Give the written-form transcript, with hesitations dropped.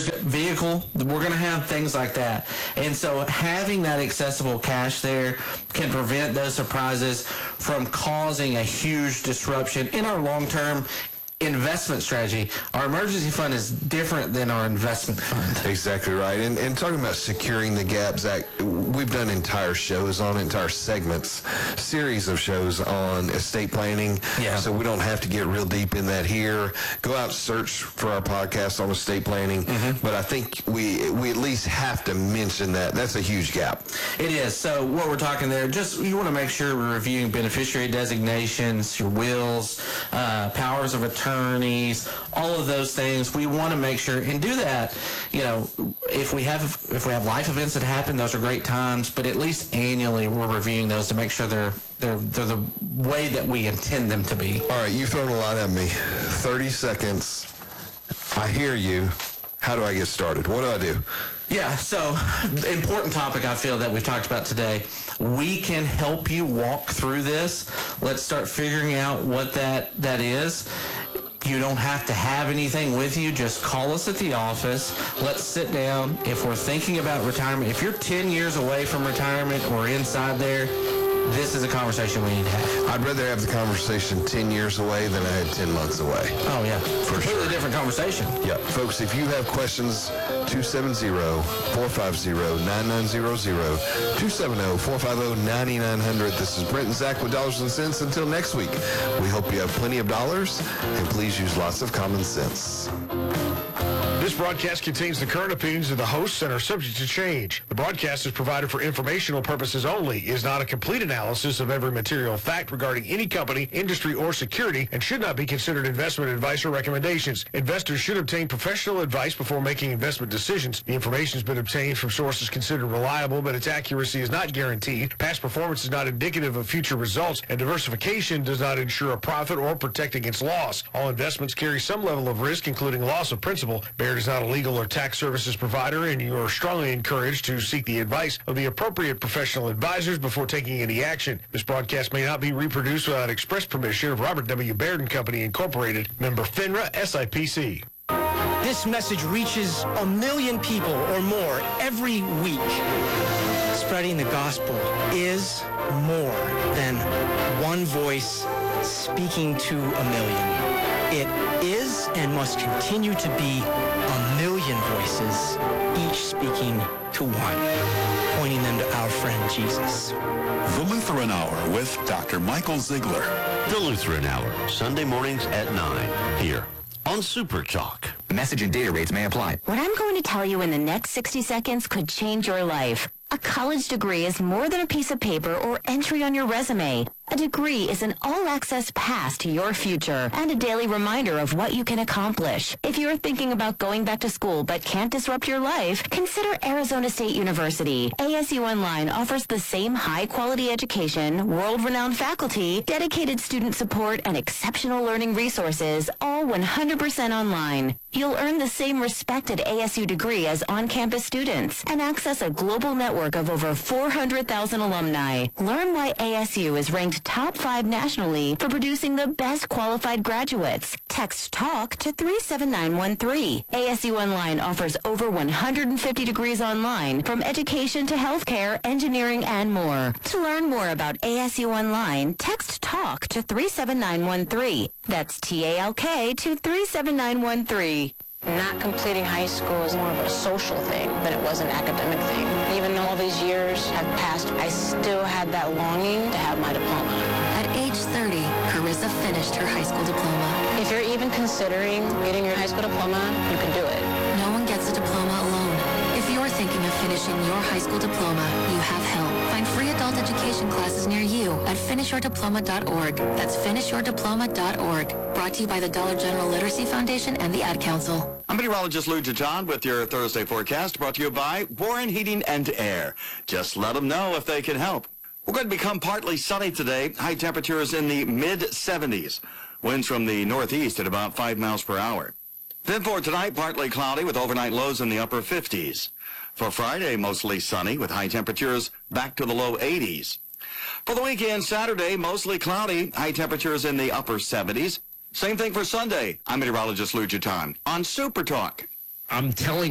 repairs vehicle, we're going to have things like that. And so having that accessible cash there can prevent those surprises from causing a huge disruption in our long-term investment strategy. Our emergency fund is different than our investment fund. Exactly right. And talking about securing the gap, Zach, we've done entire shows on it, entire segments, series of shows on estate planning. Yeah. So we don't have to get real deep in that here. Go out and search for our podcast on estate planning. But I think we at least have to mention that. That's a huge gap. It is. So what we're talking there, just you want to make sure we're reviewing beneficiary designations, your wills, powers of attorneys, all of those things. We want to make sure and do that. You know, if we have life events that happen, those are great times. But at least annually, we're reviewing those to make sure they're the way that we intend them to be. All right, you've thrown a lot at me. 30 seconds. I hear you. How do I get started? What do I do? Yeah, so important topic I feel that we've talked about today. We can help you walk through this. Let's start figuring out what that is. You don't have to have anything with you. Just call us at the office. Let's sit down. If we're thinking about retirement, if you're 10 years away from retirement or inside there, this is a conversation we need to have. I'd rather have the conversation 10 years away than I had 10 months away. Oh, yeah. For Completely sure. different conversation. Yeah. Folks, if you have questions, 270-450-9900, 270-450-9900. This is Brent and Zach with Dollars and Cents. Until next week, we hope you have plenty of dollars, and please use lots of common sense. This broadcast contains the current opinions of the hosts and are subject to change. The broadcast is provided for informational purposes only, is not a complete analysis of every material fact regarding any company, industry, or security, and should not be considered investment advice or recommendations. Investors should obtain professional advice before making investment decisions. The information has been obtained from sources considered reliable, but its accuracy is not guaranteed. Past performance is not indicative of future results, and diversification does not ensure a profit or protect against loss. All investments carry some level of risk, including loss of principal. Baird is not a legal or tax services provider, and you are strongly encouraged to seek the advice of the appropriate professional advisors before taking any action. This broadcast may not be reproduced without express permission of Robert W. Baird and Company, Incorporated, member FINRA, SIPC. This message reaches 1 million people or more every week. Spreading the gospel is more than one voice speaking to 1 million. It is and must continue to be 1 million voices, each speaking to one, pointing them to our friend Jesus. The Lutheran Hour with Dr. Michael Ziegler. The Lutheran Hour, Sunday mornings at 9, here on Super Talk. Message and data rates may apply. What I'm going to tell you in the next 60 seconds could change your life. A college degree is more than a piece of paper or entry on your resume. A degree is an all-access pass to your future and a daily reminder of what you can accomplish. If you're thinking about going back to school but can't disrupt your life, consider Arizona State University. ASU Online offers the same high-quality education, world-renowned faculty, dedicated student support, and exceptional learning resources, all 100% online. You'll earn the same respected ASU degree as on-campus students and access a global network of over 400,000 alumni. Learn why ASU is ranked top 5 nationally for producing the best qualified graduates. Text TALK to 37913. ASU Online offers over 150 degrees online, from education to healthcare, engineering, and more. To learn more about ASU Online, text TALK to 37913. That's TALK to 37913. Not completing high school is more of a social thing than it was an academic thing. Even though all these years have passed, I still had that longing to have my diploma. At age 30, Carissa finished her high school diploma. If you're even considering getting your high school diploma, you can do it. No one gets a diploma alone. If you're thinking of finishing your high school diploma, you have help. Find free adult education classes near you at finishyourdiploma.org. That's finishyourdiploma.org. Brought to you by the Dollar General Literacy Foundation and the Ad Council. I'm meteorologist Lou Jajan with your Thursday forecast, brought to you by Warren Heating and Air. Just let them know if they can help. We're going to become partly sunny today. High temperatures in the mid-70s. Winds from the northeast at about 5 miles per hour. Then for tonight, partly cloudy with overnight lows in the upper 50s. For Friday, mostly sunny with high temperatures back to the low 80s. For the weekend, Saturday, mostly cloudy, high temperatures in the upper 70s. Same thing for Sunday. I'm meteorologist Lou Jatan on Super Talk. I'm telling